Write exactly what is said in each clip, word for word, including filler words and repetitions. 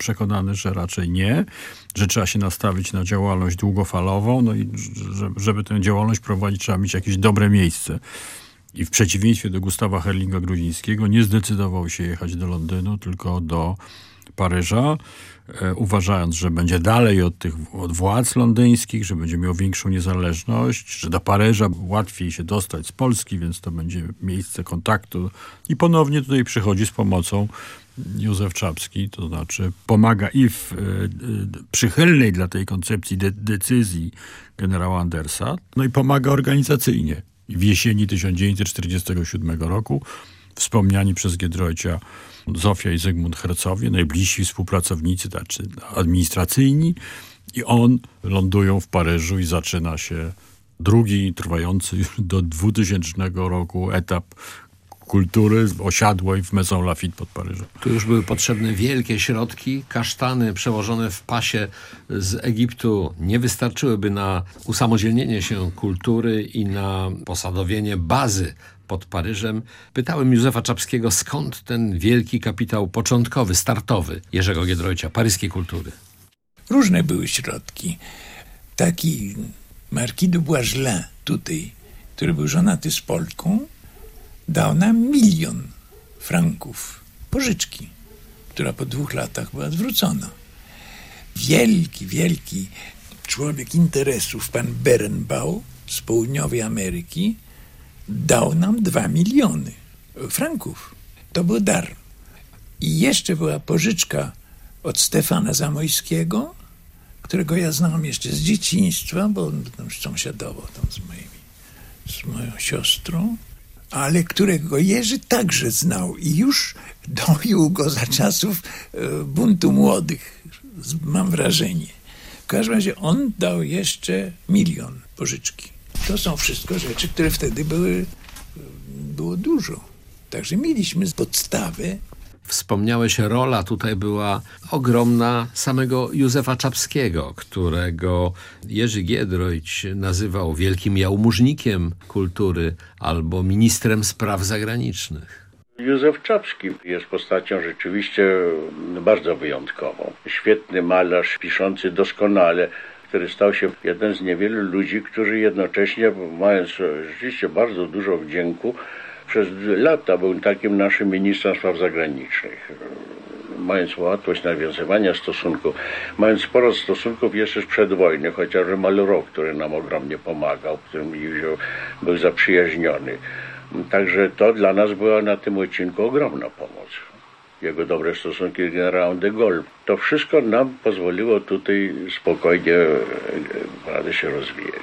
przekonany, że raczej nie, że trzeba się nastawić na działalność długofalową, no i żeby tę działalność prowadzić, trzeba mieć jakieś dobre miejsce. I w przeciwieństwie do Gustawa Herlinga-Gruzińskiego nie zdecydował się jechać do Londynu, tylko do Paryża, e, uważając, że będzie dalej od tych od władz londyńskich, że będzie miał większą niezależność, że do Paryża łatwiej się dostać z Polski, więc to będzie miejsce kontaktu. I ponownie tutaj przychodzi z pomocą Józef Czapski, to znaczy pomaga i w e, przychylnej dla tej koncepcji de- decyzji generała Andersa, no i pomaga organizacyjnie. W jesieni tysiąc dziewięćset czterdziestego siódmego roku wspomniani przez Giedroycia Zofia i Zygmunt Hercowie, najbliżsi współpracownicy, znaczy administracyjni, i on lądują w Paryżu i zaczyna się drugi, trwający już do dwutysięcznego roku etap kultury osiadłej w Maison Lafitte pod Paryżem. Tu już były potrzebne wielkie środki. Kasztany przełożone w pasie z Egiptu nie wystarczyłyby na usamodzielnienie się kultury i na posadowienie bazy pod Paryżem. Pytałem Józefa Czapskiego, skąd ten wielki kapitał początkowy, startowy Jerzego Giedroycia, paryskiej kultury. Różne były środki. Taki Marquis de Boisgelin tutaj, który był żonaty z Polką, dał nam milion franków pożyczki, która po dwóch latach była zwrócona. Wielki, wielki człowiek interesów, pan Berenbaum z południowej Ameryki, dał nam dwa miliony franków. To był dar. I jeszcze była pożyczka od Stefana Zamojskiego, którego ja znałem jeszcze z dzieciństwa, bo on tam sąsiadował tam z, moimi, z moją siostrą, ale którego Jerzy także znał i już doił go za czasów e, buntu młodych, mam wrażenie. W każdym razie on dał jeszcze milion pożyczki. To są wszystko rzeczy, które wtedy były, było dużo. Także mieliśmy podstawę. Wspomniałeś, rola tutaj była ogromna samego Józefa Czapskiego, którego Jerzy Giedroyć nazywał wielkim jałmużnikiem kultury albo ministrem spraw zagranicznych. Józef Czapski jest postacią rzeczywiście bardzo wyjątkową. Świetny malarz, piszący doskonale, który stał się jeden z niewielu ludzi, którzy jednocześnie, mając rzeczywiście bardzo dużo wdzięku, przez lata był takim naszym ministrem spraw zagranicznych. Mając łatwość nawiązywania stosunków, mając sporo stosunków jeszcze przed wojny, chociażby Malraux, który nam ogromnie pomagał, którym Józio był zaprzyjaźniony. Także to dla nas była na tym odcinku ogromna pomoc. Jego dobre stosunki z generałem de Gaulle. To wszystko nam pozwoliło tutaj spokojnie naprawdę się rozwijać.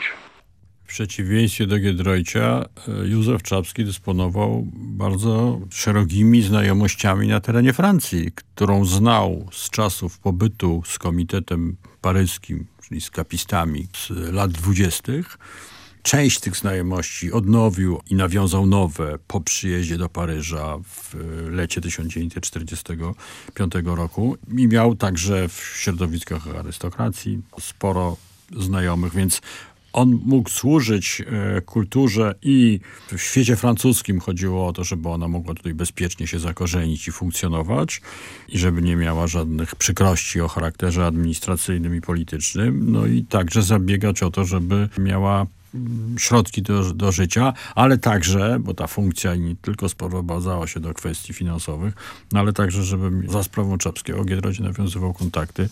W przeciwieństwie do Giedroycia Józef Czapski dysponował bardzo szerokimi znajomościami na terenie Francji, którą znał z czasów pobytu z Komitetem Paryskim, czyli z kapistami z lat dwudziestych. Część tych znajomości odnowił i nawiązał nowe po przyjeździe do Paryża w lecie tysiąc dziewięćset czterdziestego piątego roku i miał także w środowiskach arystokracji sporo znajomych, więc on mógł służyć e, kulturze i w świecie francuskim chodziło o to, żeby ona mogła tutaj bezpiecznie się zakorzenić i funkcjonować i żeby nie miała żadnych przykrości o charakterze administracyjnym i politycznym. No i także zabiegać o to, żeby miała środki do, do życia, ale także, bo ta funkcja nie tylko sprowadzała się do kwestii finansowych, no ale także, żeby za sprawą Czapskiego Giedroyć nawiązywał kontakty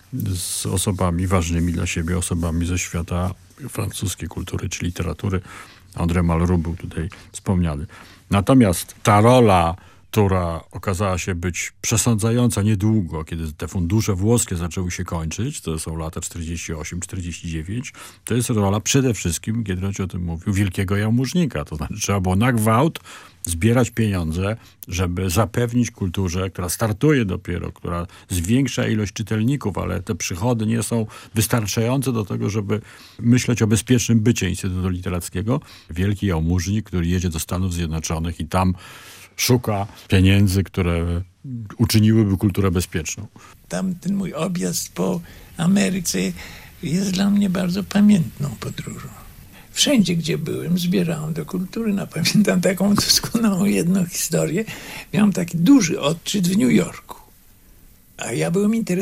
z osobami ważnymi dla siebie, osobami ze świata francuskiej kultury czy literatury. André Malraux był tutaj wspomniany. Natomiast ta rola, która okazała się być przesądzająca niedługo, kiedy te fundusze włoskie zaczęły się kończyć, to są lata czterdziesty ósmy czterdziesty dziewięć, to jest rola przede wszystkim, Giedroyć o tym mówił, wielkiego jałmużnika. To znaczy trzeba było na gwałt zbierać pieniądze, żeby zapewnić kulturze, która startuje dopiero, która zwiększa ilość czytelników, ale te przychody nie są wystarczające do tego, żeby myśleć o bezpiecznym bycie Instytutu Literackiego. Wielki jałmużnik, który jedzie do Stanów Zjednoczonych i tam szuka pieniędzy, które uczyniłyby kulturę bezpieczną. Tamten mój objazd po Ameryce jest dla mnie bardzo pamiętną podróżą. Wszędzie, gdzie byłem, zbierałem do kultury. No, pamiętam taką doskonałą jedną historię. Miałem taki duży odczyt w New Yorku. A ja byłem interesowany